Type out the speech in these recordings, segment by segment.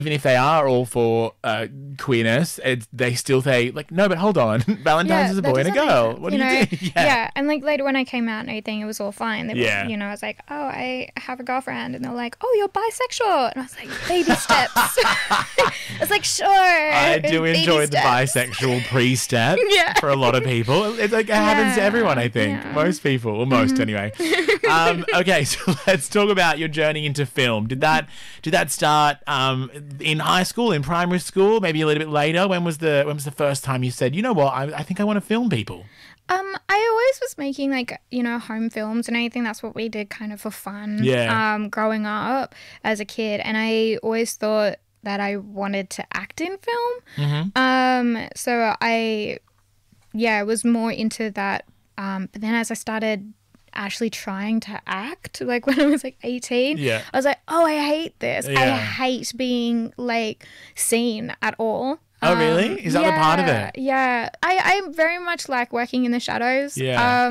even if they are all for queerness, they still say, like, no, but hold on. Valentine's is a boy and a girl. What do you do? Yeah. And, like, later when I came out and everything, it was all fine. They were, Yeah. you know, I was like, oh, I have a girlfriend. And they're like, oh, you're bisexual. And I was like, baby steps. I was like, sure. I do baby enjoy the steps. bisexual pre-step Yeah. for a lot of people. It's like it happens to everyone, I think. Yeah. Most people. Well, most anyway. Okay, so let's talk about your journey into film. Did that start in high school, in primary school, maybe a little bit later? When was the first time you said, you know what, I think I want to film people? I always was making, like, you know, home films and anything. That's what we did kind of for fun. Yeah. Growing up as a kid, and I always thought that I wanted to act in film. So I was more into that. But then as I started actually trying to act, like when I was like 18, Yeah. I was like, oh, I hate this. I Yeah. hate being like seen at all. Oh, really? Is that the part of it? Yeah. I very much like working in the shadows. Yeah.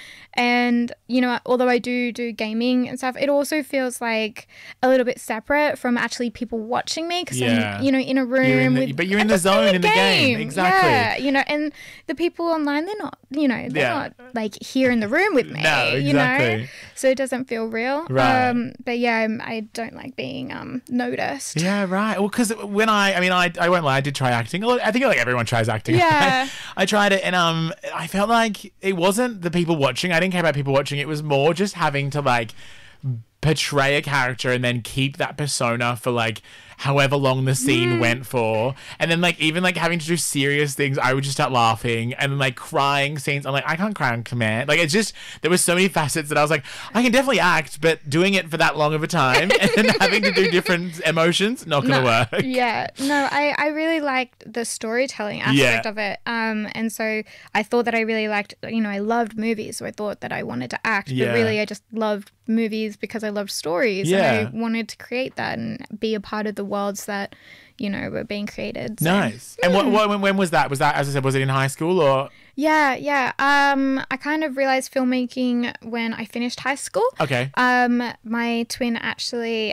And, you know, although I do gaming and stuff, it also feels like a little bit separate from actually people watching me because Yeah. I'm, you know, in a room but you're in the zone in the game. Exactly. Yeah, you know, and the people online, they're not, you know, they're not like here in the room with me, No, you know, exactly. so it doesn't feel real. Right. But yeah, I don't like being noticed. Yeah, right. Well, because when I won't lie, I did try acting. I think like everyone tries acting. Yeah. I tried it, and I felt like it wasn't the people watching. I didn't care about people watching. It was more just having to like portray a character and then keep that persona for like however long the scene went for, and then like even like having to do serious things, I would just start laughing, and then like crying scenes, I'm like, I can't cry on command. Like, it's just, there were so many facets that I was like, I can definitely act, but doing it for that long of a time and then having to do different emotions, not gonna work. Yeah, no, I really liked the storytelling aspect of it, and so I thought that I really liked, you know, I loved movies, so I thought that I wanted to act, but really I just loved movies because I loved stories, and I wanted to create that and be a part of the worlds that, you know, were being created. So. Nice. And when was that? Was that, as I said, was it in high school or? Yeah. I kind of realized filmmaking when I finished high school. Okay. My twin actually,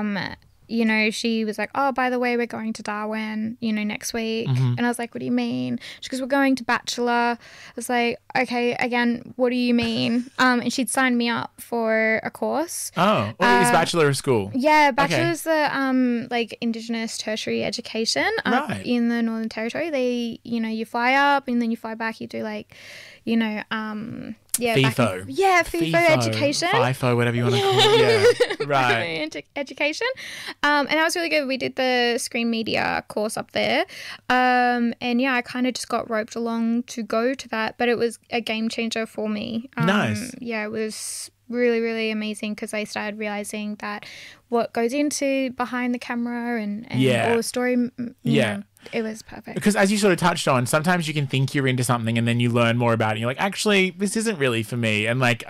you know, she was like, oh, by the way, we're going to Darwin, you know, next week. And I was like, what do you mean? She goes, we're going to Bachelor. I was like, okay, again, what do you mean? And she'd signed me up for a course. Oh, is Bachelor a school? Yeah, Bachelor's the like Indigenous tertiary education up in the Northern Territory. They, you know, you fly up and then you fly back. You do like, you know, FIFO. FIFO education. FIFO, whatever you want to call it. Yeah, right. Education. And that was really good. We did the screen media course up there. And yeah, I kind of just got roped along to go to that, but it was a game changer for me. Nice. Yeah, it was really, really amazing because I started realizing that what goes into behind the camera and all the story, you know, it was perfect. Because as you sort of touched on, sometimes you can think you're into something and then you learn more about it and you're like, actually, this isn't really for me. And like,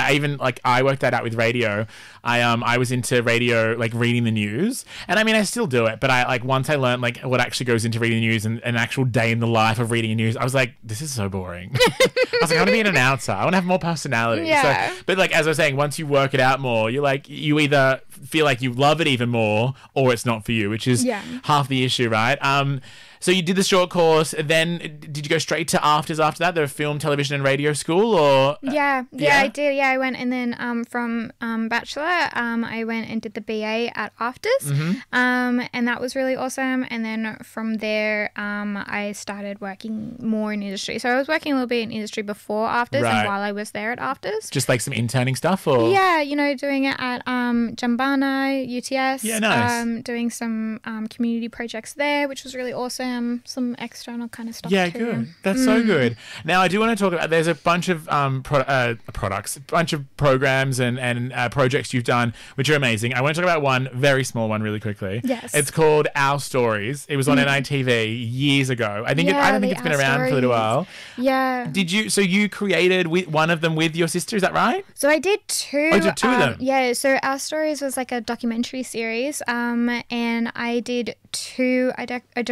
I worked that out with radio. I was into radio, like reading the news. And I mean, I still do it. But once I learned like what actually goes into reading the news and an actual day in the life of reading the news, I was like, this is so boring. I was like, I want to be an announcer. I want to have more personality. Yeah. So, but like, as I was saying, once you work it out more, you're like, you either feel like you love it even more or it's not for you, which is half the issue, right? So you did the short course, then did you go straight to afters after that, the film, television and radio school, or? Yeah, I did. Yeah, I went and then from Bachelor, I went and did the BA at Afters, and that was really awesome. And then from there, I started working more in industry. So I was working a little bit in industry before Afters and while I was there at Afters. Just like some interning stuff, or? Yeah, you know, doing it at Jambana, UTS. Yeah, nice. Doing some community projects there, which was really awesome. Some external kind of stuff. Yeah, too. good. That's so good. Now, I do want to talk about. There's a bunch of products, a bunch of programs and projects you've done, which are amazing. I want to talk about one very small one really quickly. Yes. It's called Our Stories. It was on NITV years ago. I don't think it's been around for a little while. Yeah. Did you? So you created one of them with your sister? Is that right? So I did two. Oh, you did two of them. Yeah. So Our Stories was like a documentary series, and I did two. I directed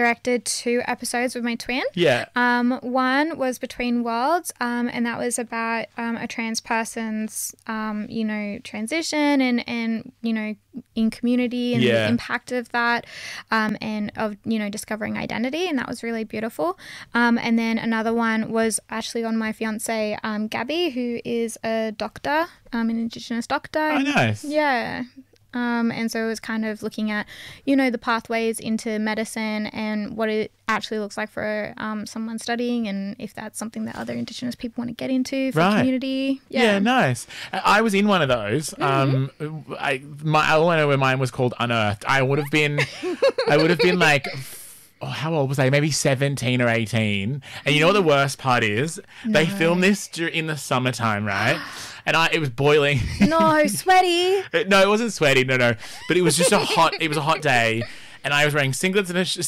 2 episodes with my twin. Yeah. One was Between Worlds, and that was about a trans person's, transition and in community and the impact of that, and of, discovering identity. And that was really beautiful. And then another one was actually on my fiance, Gabby, who is a doctor, an Indigenous doctor. Oh, nice. Yeah. And so it was kind of looking at, the pathways into medicine and what it actually looks like for someone studying, and if that's something that other Indigenous people want to get into for the community. Yeah, nice. I was in one of those. Mm-hmm. All I know where mine was called Unearthed. I would have been like, how old was I? Maybe 17 or 18. And you know what the worst part is? No. They filmed this in the summertime, right? And it was boiling. No, sweaty. No, it wasn't sweaty. No. But it was just it was a hot day. And I was wearing singlet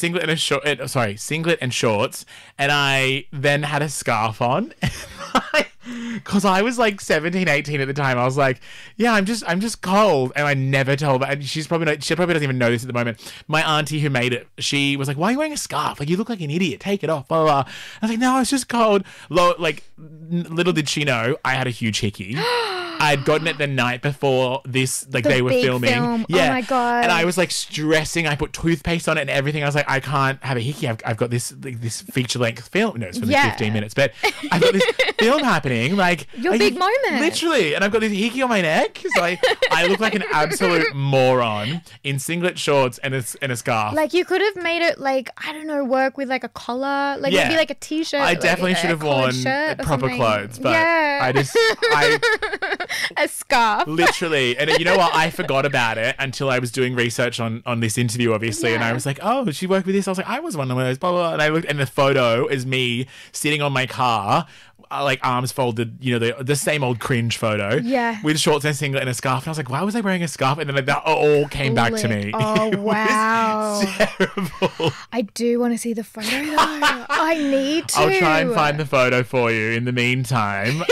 and shorts. And I then had a scarf on. Because I was like 17, 18 at the time. I was like, yeah, I'm just cold. And I never told her. And she probably doesn't even know this at the moment. My auntie who made it, she was like, why are you wearing a scarf? Like, you look like an idiot. Take it off. Blah, blah, blah. I was like, no, it's just cold. Little did she know, I had a huge hickey. I'd gotten it the night before this, like they were filming. Yeah. Oh my God. And I was like stressing. I put toothpaste on it and everything. I was like, I can't have a hickey. I've got this feature length film. No, it's for 15 minutes, but I've got this film happening. Like your big moment. Literally. And I've got this hickey on my neck. So I look like an absolute moron in singlet shorts and a scarf. Like you could have made it work with like a collar, like maybe like a t-shirt. I definitely should have worn proper clothes, but I a scarf. Literally. And you know what? I forgot about it until I was doing research on this interview, obviously. Yeah. And I was like, oh, she worked with this. I was like, I was one of those, blah, blah, blah. And I looked, and the photo is me sitting on my car, like arms folded, the same old cringe photo. Yeah. With shorts and a singlet and a scarf. And I was like, why was I wearing a scarf? And then that all came back to me. Oh, wow. Terrible. I do want to see the photo, though. I need to. I'll try and find the photo for you in the meantime.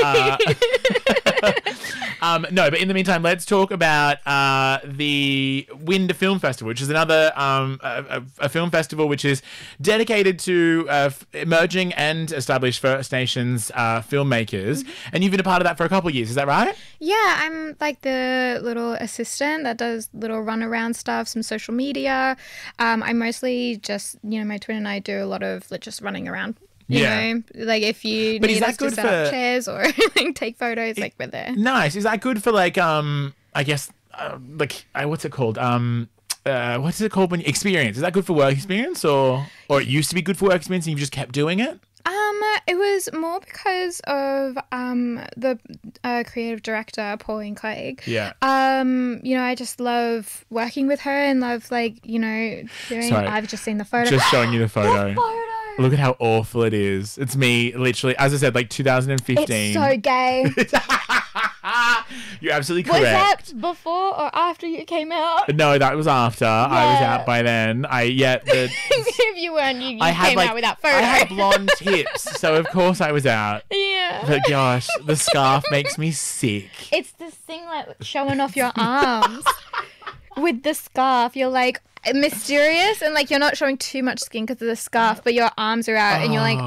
No, but in the meantime, let's talk about the Winda Film Festival, which is another a film festival which is dedicated to emerging and established First Nations filmmakers. Mm-hmm. And you've been a part of that for a couple of years, is that right? Yeah, I'm like the little assistant that does little runaround stuff, some social media. I mostly just, my twin and I do a lot of just running around. You know, like if you need us to set up chairs or take photos, like we're there. Nice. Is that good for like, I guess, what's it called? What's it called when you experience? Is that good for work experience or it used to be good for work experience and you've just kept doing it? It was more because of the creative director, Pauline Clegg. Yeah. I just love working with her and love doing. Sorry, I've just seen the photo. Just showing you the photo. Look at how awful it is. It's me, literally, as I said, 2015. It's so gay. You're absolutely correct. Was that before or after you came out? No, that was after. Yeah. I was out by then. If you weren't, you came out with that photo. I had blonde tips, so of course I was out. Yeah. But gosh, the scarf makes me sick. It's this thing showing off your arms. With the scarf, you're mysterious and you're not showing too much skin because of the scarf, but your arms are out and you're like,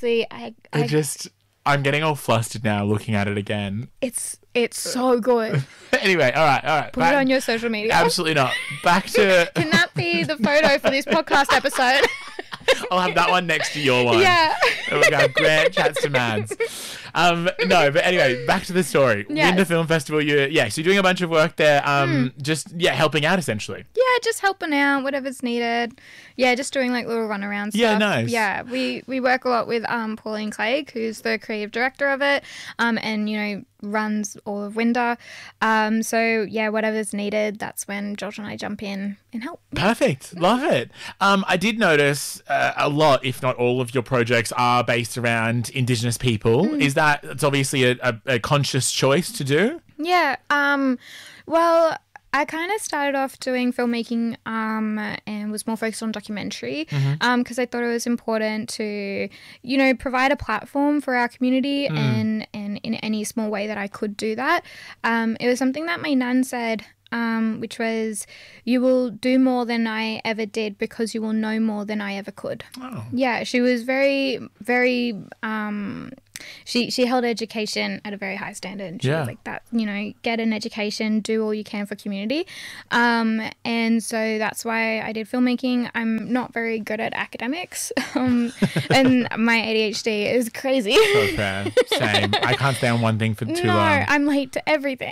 I'm getting all flustered now looking at it again. It's so good. Anyway, all right. Put it on your social media. Absolutely not. Back to... Can that be the photo for this podcast episode? I'll have that one next to your one. Yeah. And we'll have Grant chats to Mads. No, but anyway, back to the story. Yes. Winda Film Festival, so you're doing a bunch of work there, helping out essentially. Yeah, just helping out, whatever's needed. Yeah, just doing little runaround stuff. Yeah, nice. Yeah, we work a lot with Pauline Clegg, who's the creative director of it, and runs all of Winda. Whatever's needed, that's when Josh and I jump in and help. Perfect. Love it. I did notice a lot, if not all of your projects are based around Indigenous people. Is that, it's obviously a conscious choice to do? Yeah. Well, I kind of started off doing filmmaking and was more focused on documentary because I thought it was important to, provide a platform for our community and in any small way that I could do that. It was something that my nan said which was, "You will do more than I ever did because you will know more than I ever could." Oh. Yeah, she was very, very. She held education at a very high standard. And she was like that, get an education, do all you can for community. And so that's why I did filmmaking. I'm not very good at academics. And my ADHD is crazy. So fair. Same. I can't stay on one thing for too long. No, I'm late to everything.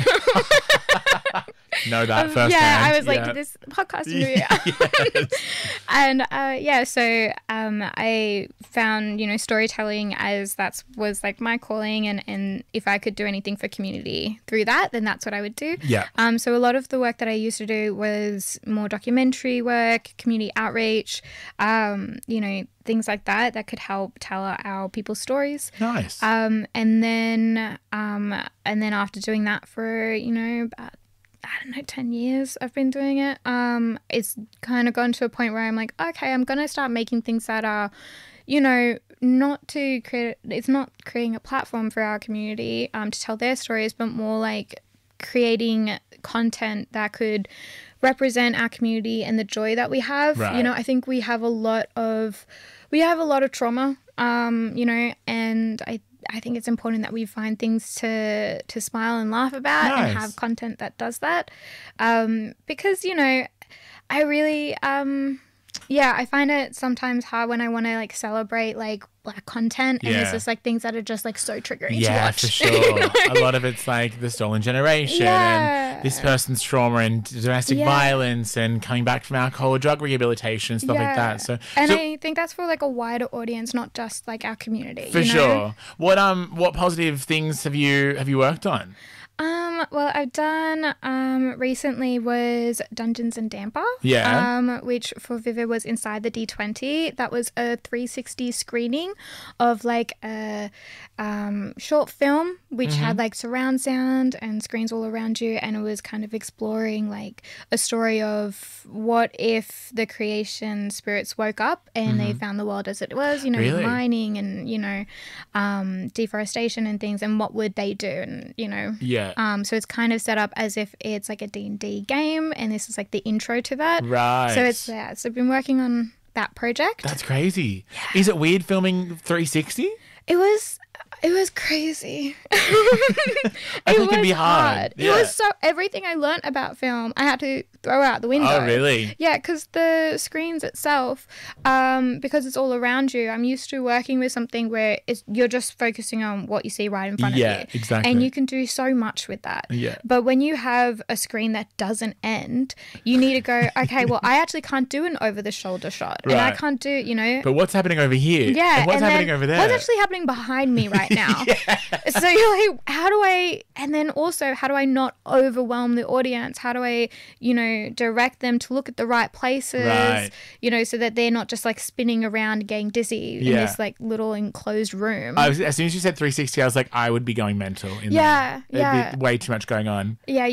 Know that firsthand. Yeah, I was like, this podcast interview. Yes. And so I found, storytelling as was like my calling, and if I could do anything for community through that, then that's what I would do. Yeah. So a lot of the work that I used to do was more documentary work, community outreach, things like that could help tell our people's stories. Nice. And then after doing that for, about, 10 years I've been doing it. It's kind of gone to a point where I'm like, okay, I'm going to start making things that are, it's not creating a platform for our community to tell their stories, but more like creating content that could represent our community and the joy that we have. Right. I think we have a lot of trauma, and I think it's important that we find things to smile and laugh about. Nice. And have content that does that. Because, I really, I find it sometimes hard when I want to like celebrate like Black content, and it's just like things that are just like so triggering to watch. Yeah, for sure. A lot of it's like the stolen generation and this person's trauma and domestic violence and coming back from alcohol or drug rehabilitation, stuff like that. So I think that's for like a wider audience, not just like our community. For sure. What positive things have you worked on? Well, I've done recently was Dungeons and Damper. Yeah. Which for Vivid was inside the D20. That was a 360 screening of like a short film which had like surround sound and screens all around you, and it was kind of exploring like a story of what if the creation spirits woke up and they found the world as it was, Really? mining and deforestation and things, and what would they do, and so it's kind of set up as if it's like a D&D game, and this is like the intro to that. Right. So it's so I've been working on that project. That's crazy. Yeah. Is it weird filming 360? It was crazy. I think it'd be hard. It was everything I learned about film, I had to throw out the window. Oh, really? Yeah, because the screens itself, because it's all around you, I'm used to working with something where you're just focusing on what you see right in front of you. Yeah, exactly. And you can do so much with that. Yeah. But when you have a screen that doesn't end, you need to go, okay, well, I actually can't do an over-the-shoulder shot. Right. And I can't do, But what's happening over here? Yeah. And what's happening over there? What's actually happening behind me right now? So you're like, how do I not overwhelm the audience? How do I, direct them to look at the right places, so that they're not just like spinning around getting dizzy in this like little enclosed room. As soon as you said 360, I was like, I would be going mental. There. It'd be way too much going on. Yeah,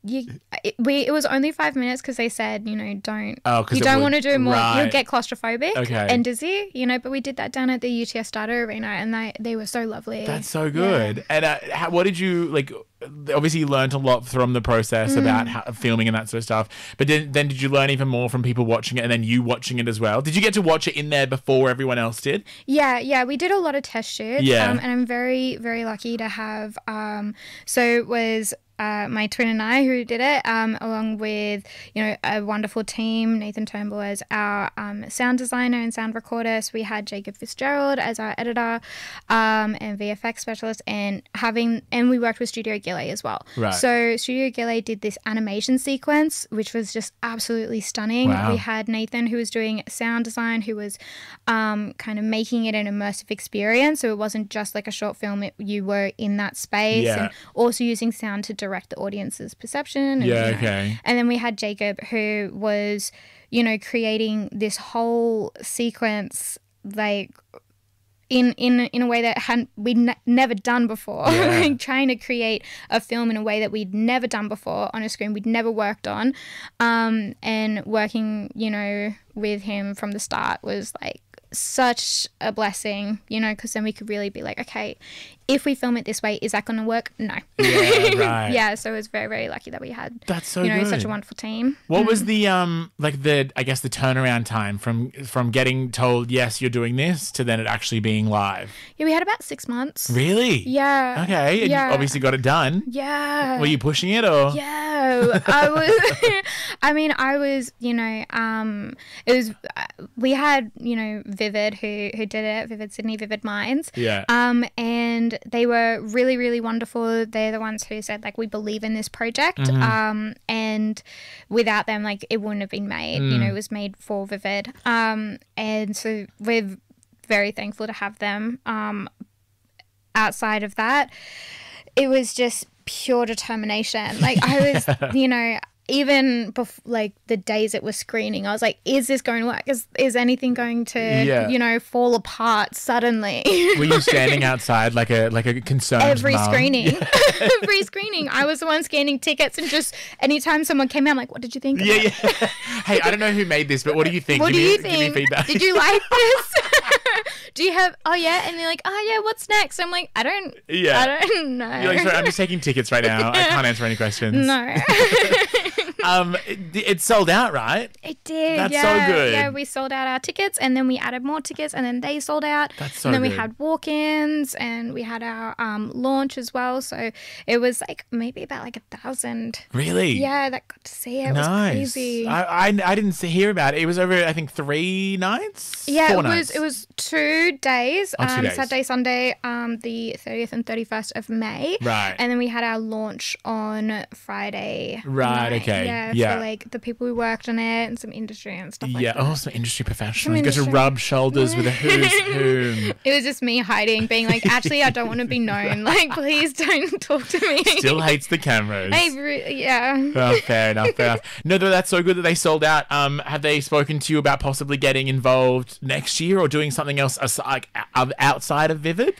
it was only 5 minutes because they said, don't. Oh, because you don't want to do more. Right. You'll get claustrophobic and dizzy, But we did that down at the UTS Data Arena, and they were so lovely. That's so good. Yeah. And what did you like? Obviously, you learned a lot from the process about filming and that sort of stuff. But then did you learn even more from people watching it and then you watching it as well? Did you get to watch it in there before everyone else did? Yeah. We did a lot of test shoots. Yeah. And I'm very, very lucky to have. So it was my twin and I who did it, along with a wonderful team. Nathan Turnbull as our sound designer and sound recorder. So we had Jacob Fitzgerald as our editor and VFX specialist, and we worked with Studio Ghibli as well. Right. So Studio Ghibli did this animation sequence, which was just absolutely stunning. Wow. We had Nathan who was doing sound design, who was kind of making it an immersive experience. So it wasn't just like a short film; you were in that space, and also using sound to direct the audience's perception. And, and then we had Jacob who was, creating this whole sequence like in a way that we'd never done before. Like trying to create a film in a way that we'd never done before on a screen we'd never worked on, and working with him from the start was like such a blessing, because then we could really be like, okay, if we film it this way, is that going to work? No. Yeah, right. Yeah, so it was very, very lucky that we had good. Such a wonderful team. What was the I guess the turnaround time from getting told yes you're doing this to then it actually being live? Yeah, we had about 6 months. Really? Yeah. Okay, and you obviously got it done. Yeah. Were you pushing it or? Yeah, I was. It was. We had Vivid who did it, Vivid Sydney, Vivid Minds. Yeah. And they were really, really wonderful. They're the ones who said we believe in this project. And without them, it wouldn't have been made. It was made for Vivid. And so we're very thankful to have them. Outside of that, it was just pure determination. I was, even before, the days it was screening, I was like, is this going to work? Is anything going to, fall apart suddenly? Were you standing outside like a concerned Every mom? screening. Every screening. I was the one scanning tickets, and just anytime someone came out, I'm like, what did you think? Yeah. Hey, I don't know who made this, but what do you think? What do you think? Give me feedback. Did you like this? Do you have, and they're like, what's next? I'm like, I don't know. You're like, sorry, I'm just taking tickets right now. I can't answer any questions. No. It sold out, right? It did. That's so good. Yeah, we sold out our tickets, and then we added more tickets, and then they sold out. That's so And then good. we had walk-ins, and we had our launch as well. So it was maybe about 1,000. Really? Yeah, that got to see it. It was Nice. crazy. I didn't hear about it. It was over, I think, 3 nights? Yeah, 4 it nights. was 2 days. 2 days. Saturday, Sunday, the 30th and 31st of May. Right. And then we had our launch on Friday. Right, night. okay. Yeah, for the people who worked on it and some industry and stuff like that. Yeah, some industry professionals. You got to industry. rub shoulders with a who's who. It was just me hiding, being like, actually, I don't want to be known. Please don't talk to me. Still hates the cameras. Yeah. Oh, fair enough. No, that's so good that they sold out. Have they spoken to you about possibly getting involved next year or doing something else outside of Vivid?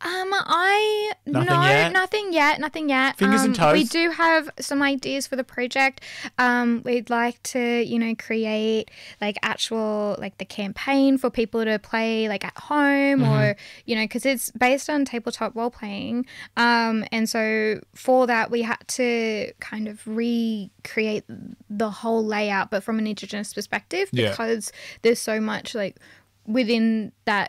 Nothing yet. Fingers and toes. We do have some ideas for the project. We'd like to, create actual the campaign for people to play at home or because it's based on tabletop role playing. And so for that we had to kind of recreate the whole layout, but from an Indigenous perspective because there's so much within that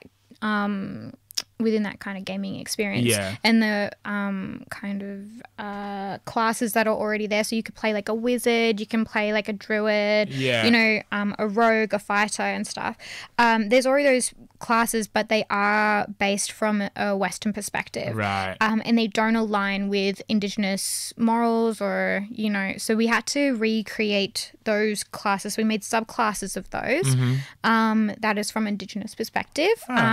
kind of gaming experience and the kind of classes that are already there. So you could play a wizard, you can play a druid, a rogue, a fighter and stuff. There's already those classes, but they are based from a Western perspective. Right. And they don't align with Indigenous morals or, so we had to recreate those classes. We made subclasses of those that is from Indigenous perspective.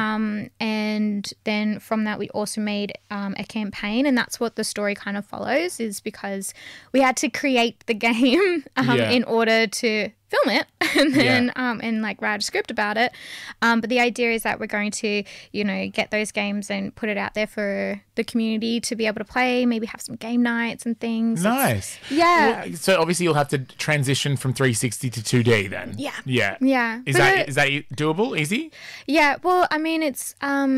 And then from that we also made a campaign, and that's what the story kind of follows, is because we had to create the game in order to film it and then and write a script about it. But the idea is that we're going to, get those games and put it out there for the community to be able to play, maybe have some game nights and things. Nice. Yeah. Well, so obviously you'll have to transition from 360 to 2D then. Yeah. Yeah. Yeah. Is that doable? Easy? Yeah. Well, I mean, it's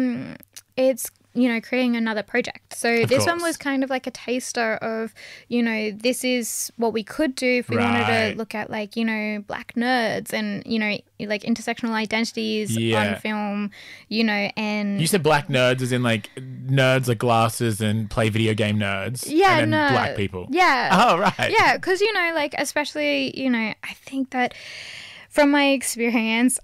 creating another project. So this one was kind of a taster of, this is what we could do if we wanted to look at Black nerds and, intersectional identities on film, and... You said Black nerds as in nerds like glasses and play video game nerds. Yeah, and then Black people. Yeah. Oh, right. Yeah, because, especially, I think that from my experience,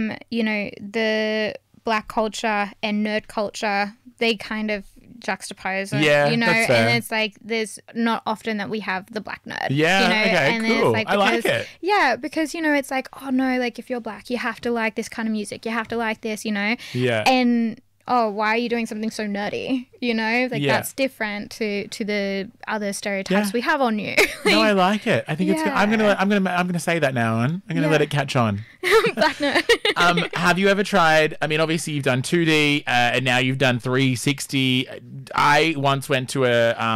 the Black culture and nerd culture, they kind of juxtapose. Yeah, that's fair. And it's there's not often that we have the Black nerd. Yeah, okay, and cool. It's I like it. Yeah, because, it's oh no, if you're Black, you have to like this kind of music. You have to like this, Yeah. And... oh, why are you doing something so nerdy? That's different to the other stereotypes we have on you. No, I like it. I think it's good. I'm gonna say that now on. I'm gonna let it catch on. Black nerd. Have you ever tried? I mean, obviously you've done 2D and now you've done 360. I once went to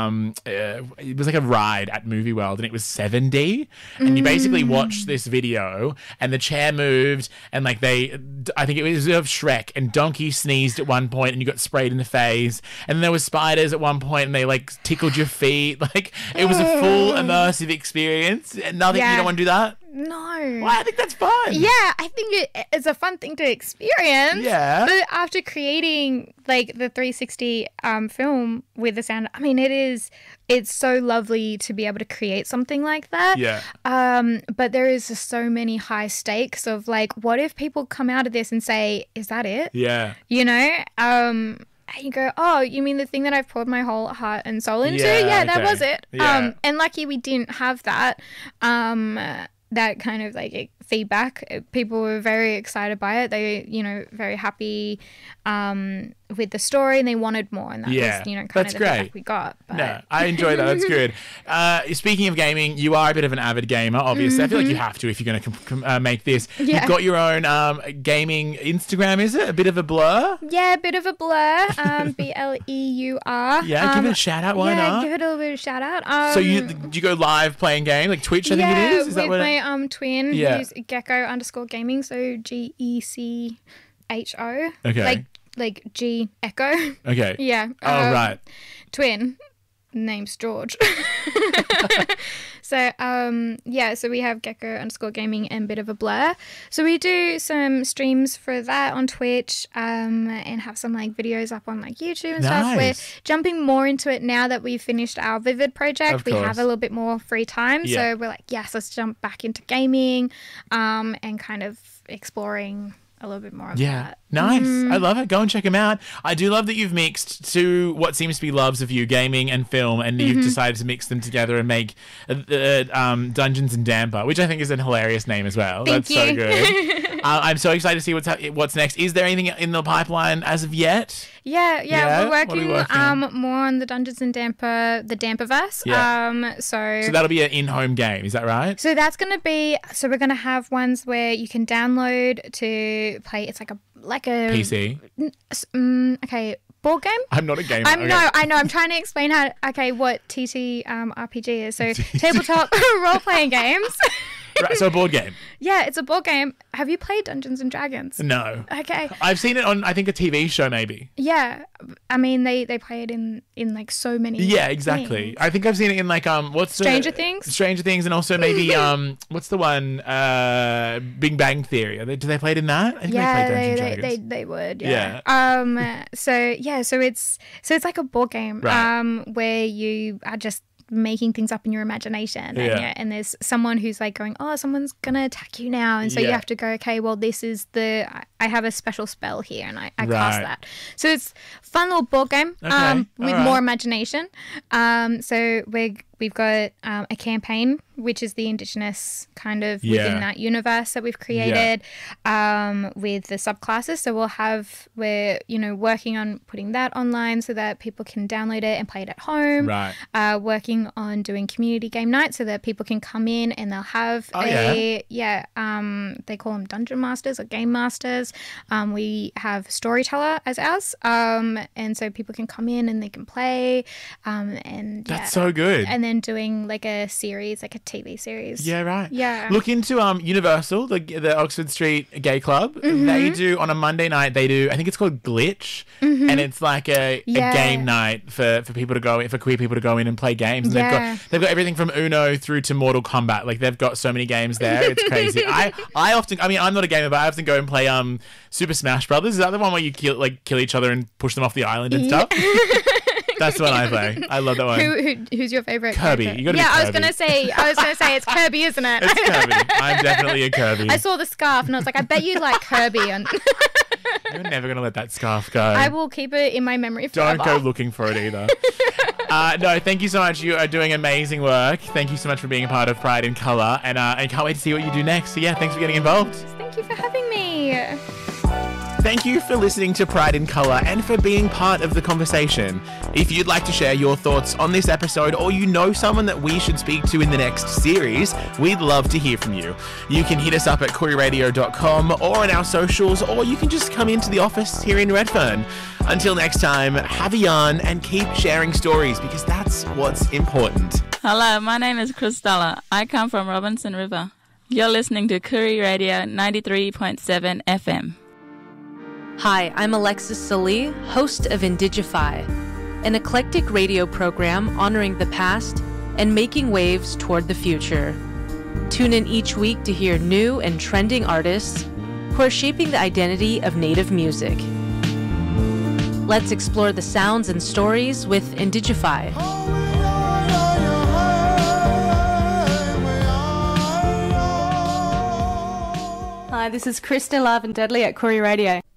it was like a ride at Movie World and it was 7D, and you basically watched this video and the chair moved and I think it was of Shrek and Donkey sneezed at one point and you got sprayed in the face. And there was spiders at one point, and they like tickled your feet. Like it was a full immersive experience. Nothing. You don't want to do that? No. Well, I think that's fun. Yeah, I think it's a fun thing to experience. Yeah. But after creating like the 360 film with the sound, I mean, it's so lovely to be able to create something like that. Yeah. But there is just so many high stakes of like, what if people come out of this and say, is that it? Yeah. You know? And you go, oh, you mean the thing that I've poured my whole heart and soul into? Yeah, that was it. Yeah. And lucky we didn't have that. That kind of like feedback. People were very excited by it. They, very happy with the story, and they wanted more. And that was, kind of the feedback we got. But... No, I enjoy that. That's good. Speaking of gaming, you are a bit of an avid gamer, obviously. I feel like you have to if you're going to make this. Yeah. You've got your own gaming Instagram, is it? A bit of a blur? Yeah, a bit of a blur. BLEUR. Yeah, give it a shout out. Why not? Yeah, give it a little bit of shout out. So do you go live playing games? Like Twitch, I think it is? Is that with what my twin, who's Gecko_gaming, so GECHO. Okay. Like G Echo. Okay. Yeah. Right. Twin. Name's George. So we have Gecko_gaming and Bit of a Blur. So we do some streams for that on Twitch, and have some like videos up on like YouTube and stuff. We're jumping more into it now that we've finished our Vivid project. We have a little bit more free time. Yeah. So we're like, yes, let's jump back into gaming, and kind of exploring a little bit more of that. Nice. I love it. Go and check them out. I do love that you've mixed two what seems to be loves of you, gaming and film, and you've decided to mix them together and make Dungeons and Damper, which I think is a hilarious name as well. Thank you. So good. I'm so excited to see what's next. Is there anything in the pipeline as of yet? Yeah. We're working more on the Dungeons and Damper, the Damperverse. Yeah. So that'll be an in-home game, is that right? So that's going to be, we're going to have ones where you can download to play. It's like a PC. Okay, board game. I'm not a gamer. No, I know. I'm trying to explain what TT RPG is. So tabletop role-playing games. Right, so a board game. Yeah, it's a board game. Have you played Dungeons and Dragons? No. Okay. I've seen it on, I think, a TV show maybe. Yeah. I mean, they play it in like so many exactly. things. I think I've seen it in like Stranger Things? Stranger Things, and also maybe what's the one Big Bang Theory. Do they play it in that? I think they play Dungeons and Dragons. They would. Yeah. So it's like a board game where you are just making things up in your imagination, and there's someone who's like going, oh, someone's gonna attack you now, and so you have to go, okay, well, this is I have a special spell here, and I cast that. So it's a fun little board game with more imagination. So we've got a campaign, which is the Indigenous kind of within that universe that we've created with the subclasses. So we're working on putting that online so that people can download it and play it at home. Right. Working on doing community game nights so that people can come in and they'll have they call them dungeon masters or game masters. We have storyteller as ours, and so people can come in and they can play. And that's so good. And then doing like a series, like a TV series. Yeah, right. Yeah. Look into Universal, the Oxford Street Gay Club. They do on a Monday night. They do, I think it's called Glitch, and it's like a game night for people to go in, for queer people to go in and play games. And they've got everything from Uno through to Mortal Kombat. Like they've got so many games there. It's crazy. I'm not a gamer, but I often go and play Super Smash Brothers. Is that the one where you kill each other and push them off the island and stuff? That's the one I play. I love that one. Who's your favorite Kirby. character? You gotta be Kirby. I was gonna say it's Kirby, isn't it? It's Kirby. I'm definitely a Kirby. I saw the scarf and I was like, I bet you like Kirby. And you're never gonna let that scarf go. I will keep it in my memory forever. Don't go looking for it either. No, thank you so much. You are doing amazing work. Thank you so much for being a part of Pride in Colour, and I can't wait to see what you do next. So yeah, thanks for getting involved. Thank you for having me. Thank you for listening to Pride in Colour and for being part of the conversation. If you'd like to share your thoughts on this episode, or you know someone that we should speak to in the next series, we'd love to hear from you. You can hit us up at kooriradio.com or on our socials, or you can just come into the office here in Redfern. Until next time, have a yarn and keep sharing stories, because that's what's important. Hello, my name is Christella. I come from Robinson River. You're listening to Koori Radio 93.7 FM. Hi, I'm Alexis Salee, host of Indigify. an eclectic radio program honoring the past and making waves toward the future. Tune in each week to hear new and trending artists who are shaping the identity of Native music. Let's explore the sounds and stories with Indigify. Hi, this is Krista Love and Dudley at Koori Radio.